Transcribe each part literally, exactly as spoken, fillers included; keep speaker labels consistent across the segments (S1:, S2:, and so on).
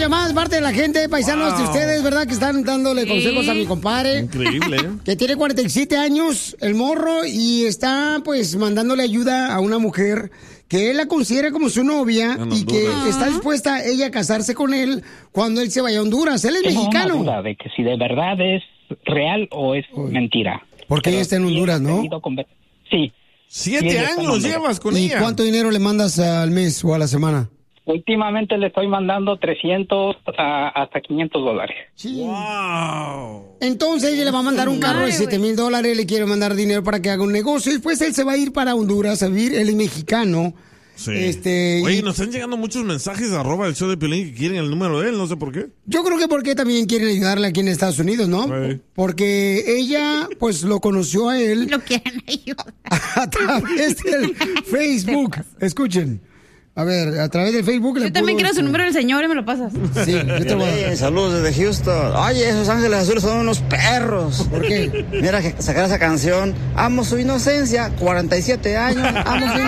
S1: llamadas parte de la gente, paisanos wow. de ustedes, ¿verdad? Que están dándole consejos sí. a mi compadre.
S2: Increíble, ¿eh?
S1: Que tiene cuarenta y siete años, el morro, y está, pues, mandándole ayuda a una mujer que él la considera como su novia y que uh-huh. está dispuesta ella a casarse con él cuando él se vaya a Honduras. Él es
S3: Tengo
S1: mexicano.
S3: Una duda de que si de verdad es real o es Uy. mentira.
S1: Porque ella está en Honduras, ¿no?
S3: Con... Sí.
S2: Siete sí, años llevas con
S1: ¿Y
S2: ella.
S1: ¿Y cuánto dinero le mandas al mes o a la semana?
S3: Últimamente le estoy mandando trescientos a, hasta quinientos dólares.
S1: Sí.
S2: Wow.
S1: Entonces ella le va a mandar un carro de siete mil dólares, le quiere mandar dinero para que haga un negocio. Y después él se va a ir para Honduras a vivir, él es mexicano.
S2: Sí.
S1: Este,
S2: Oye,
S1: y...
S2: nos están llegando muchos mensajes arroba el show de Piolín que quieren el número de él, no sé por qué.
S1: Yo creo que porque también quieren ayudarle aquí en Estados Unidos, ¿no? Sí. Porque ella, pues, lo conoció a él.
S4: Lo quieren ayudar.
S1: A través del Facebook. Escuchen. A ver, a través del Facebook...
S4: Yo
S1: le
S4: también
S1: puedo...
S4: quiero su número del señor y me lo pasas.
S1: Sí, yo te voy a dar.
S5: Saludos desde Houston. Oye, esos ángeles azules son unos perros.
S1: ¿Por qué?
S5: Mira, que sacar esa canción. Amo su inocencia. cuarenta y siete años. Amo su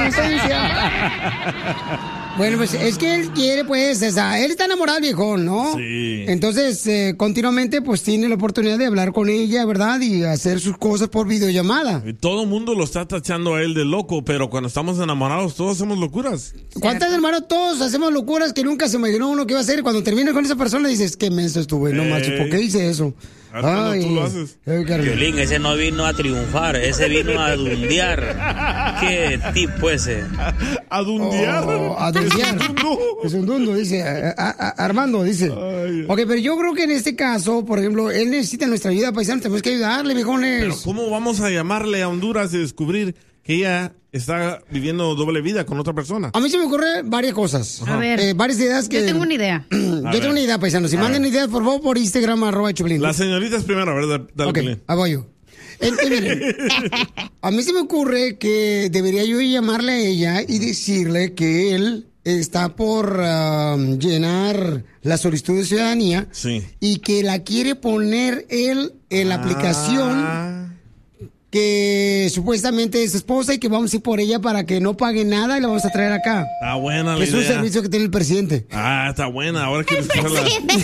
S5: inocencia.
S1: Bueno, pues es que él quiere, pues, o sea, él está enamorado, viejón, ¿no?
S2: Sí.
S1: Entonces, eh, continuamente, pues, tiene la oportunidad de hablar con ella, ¿verdad? Y hacer sus cosas por videollamada.
S2: Y todo el mundo lo está tachando a él de loco, pero cuando estamos enamorados, todos hacemos locuras.
S1: ¿Cuántas, hermano? Todos hacemos locuras que nunca se imaginó uno que iba a hacer. Cuando terminas con esa persona, dices, qué menso estuve, no manches, ¿por qué hice eso?
S2: Ay, tú lo haces.
S6: Piolín, ese no vino a triunfar, ese vino a dundear. ¿Qué tipo ese?
S2: ¿A dundear?
S1: Oh, a dundear. Es un dundo, dice. A, a, a, Armando, dice. Ay. Ok, pero yo creo que en este caso, por ejemplo, él necesita nuestra ayuda, paisanos. Tenemos que ayudarle, viejones.
S2: Pero ¿cómo vamos a llamarle a Honduras y descubrir que ella está viviendo doble vida con otra persona?
S1: A mí se me ocurren varias cosas.
S4: A ver.
S1: Eh, varias ideas que...
S4: Yo tengo una idea.
S1: yo
S2: a
S1: tengo
S2: ver.
S1: una idea, paisanos. Si a manden ver. ideas, por favor, por Instagram, arroba Choplin.
S2: La señorita es primero, ¿verdad? Dale,
S1: ok, ahí voy yo. A mí se me ocurre que debería yo llamarle a ella y decirle que él está por uh, llenar la solicitud de ciudadanía
S2: sí.
S1: y que la quiere poner él en la
S2: ah.
S1: aplicación que supuestamente es su esposa y que vamos a ir por ella para que no pague nada y la vamos a traer acá.
S2: Está buena la
S1: es
S2: idea.
S1: Es un servicio que tiene el presidente.
S2: Ah, está buena. Ahora quiero escucharla.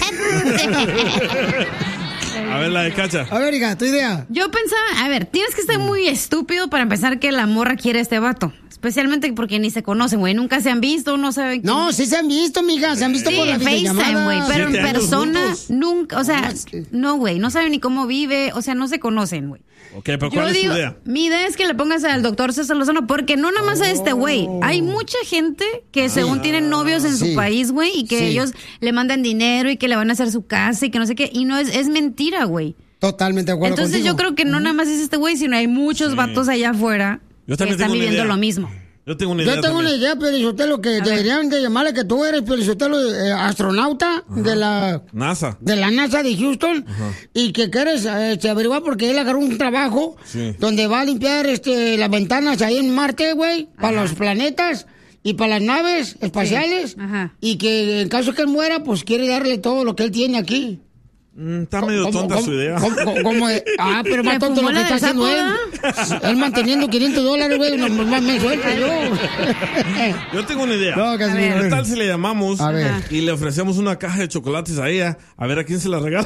S2: A ver, la de Cacha.
S1: A ver, hija, tu idea.
S4: Yo pensaba, a ver, tienes que estar muy estúpido para empezar que la morra quiere a este vato. Especialmente porque ni se conocen, güey. Nunca se han visto, no saben quién.
S1: No, sí se han visto, mija. Se han visto
S4: sí,
S1: por la
S4: FaceTime, güey. Pero en persona, nunca. O sea,
S1: no, es que...
S4: no, güey. No saben ni cómo vive. O sea, no se conocen, güey.
S2: Ok, pero ¿cuál Yo es
S4: digo,
S2: tu idea?
S4: Mi idea es que le pongas al doctor César Lozano, porque no nada más oh. a este güey. Hay mucha gente que sí. según tienen novios en sí. su país, güey, y que sí. ellos le mandan dinero y que le van a hacer su casa y que no sé qué. Y no es, es mentira, güey.
S1: Totalmente de acuerdo
S4: Entonces
S1: contigo.
S4: yo creo que no nada más es este güey, sino hay muchos sí. vatos allá afuera
S2: yo
S4: que están viviendo lo mismo.
S2: Yo tengo una idea.
S1: Yo tengo
S2: también.
S1: una idea, Piolizotelo, que
S4: a
S1: deberían
S4: ver.
S1: de llamarle que tú eres, Piolizotelo, eh, astronauta Ajá. de la...
S2: NASA.
S1: De la NASA de Houston. Ajá. Y que quieres este, averiguar porque él agarró un trabajo sí. donde va a limpiar este, las ventanas ahí en Marte, güey, para los planetas y para las naves espaciales.
S4: Sí. Ajá.
S1: Y que en caso que él muera, pues quiere darle todo lo que él tiene aquí.
S2: Mm, está medio
S1: ¿Cómo,
S2: tonta
S1: cómo,
S2: su idea.
S1: ¿cómo, cómo, cómo es? Ah, pero más tonto lo que está haciendo él. Él manteniendo quinientos dólares, güey, no más me suelta yo.
S2: Yo tengo una idea.
S1: No, casi
S2: ¿Qué tal si le llamamos
S1: a ver.
S2: y le ofrecemos una caja de chocolates a ella? A ver a quién se la regala.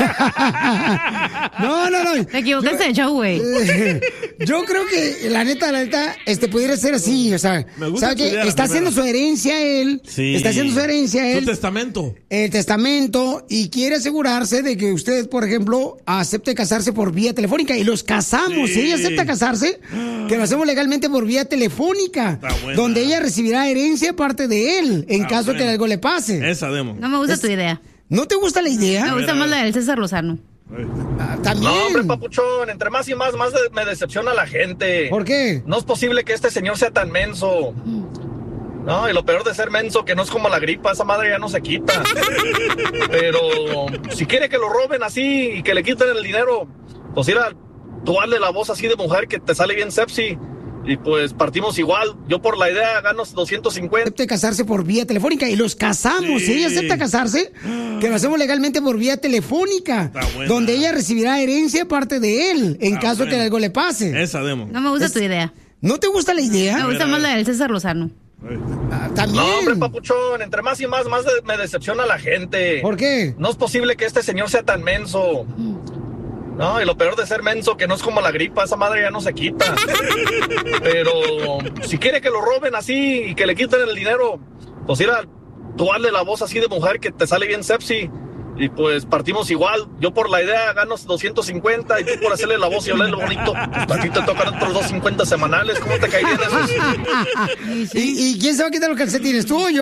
S1: No, no, no.
S4: Te equivocaste de show, güey.
S1: Yo creo que, la neta, la neta, este pudiera ser así, o sea,
S2: Me gusta
S1: ¿sabe
S2: tu
S1: qué?
S2: idea,
S1: Está
S2: la
S1: haciendo su herencia él,
S2: Sí.
S1: está haciendo su herencia él,
S2: Su testamento.
S1: el testamento, y quiere asegurarse de que usted, por ejemplo, acepte casarse por vía telefónica, y los casamos,
S2: Sí.
S1: si ella acepta casarse, que lo hacemos legalmente por vía telefónica, donde ella recibirá herencia parte de él, en
S2: Está
S1: caso
S2: buena.
S1: que algo le pase.
S2: Esa demo.
S4: No me gusta
S1: Es-
S4: tu idea.
S1: ¿No te gusta la idea?
S4: Me gusta más la del César Lozano.
S1: Ah, también.
S7: No, hombre, papuchón, entre más y más, más de- me decepciona la gente.
S1: ¿Por qué?
S7: No es posible que este señor sea tan menso. No, y lo peor de ser menso, que no es como la gripa, esa madre ya no se quita. Pero si quiere que lo roben así y que le quiten el dinero, pues mira, tú hazle la voz así de mujer que te sale bien sepsi. Y pues partimos igual. Yo por la idea gano doscientos cincuenta.
S1: Acepte casarse por vía telefónica y los casamos.
S2: Sí.
S1: Si ella acepta casarse, que lo hacemos legalmente por vía telefónica,
S2: Está buena.
S1: donde ella recibirá herencia parte de él en
S2: Está
S1: caso
S2: buena.
S1: que algo le pase.
S2: Esa demo.
S4: No me gusta
S1: Es-
S4: tu idea.
S1: ¿No te gusta la idea?
S4: Me gusta más la del César Lozano.
S1: Ah, también.
S7: No, hombre, papuchón, entre más y más, más de- me decepciona la gente.
S1: ¿Por qué?
S7: No es posible que este señor sea tan menso. No, y lo peor de ser menso, que no es como la gripa, esa madre ya no se quita. Pero si quiere que lo roben así y que le quiten el dinero, pues ir a tú hazle la voz así de mujer que te sale bien sepsi. Y pues partimos igual. Yo por la idea gano doscientos cincuenta y tú por hacerle la voz y hablarle bonito, pues a ti te tocan otros doscientos cincuenta semanales. ¿Cómo te caerían esos?
S1: ¿Y, ¿Y quién se va a quitar los calcetines? ¿Tú o yo?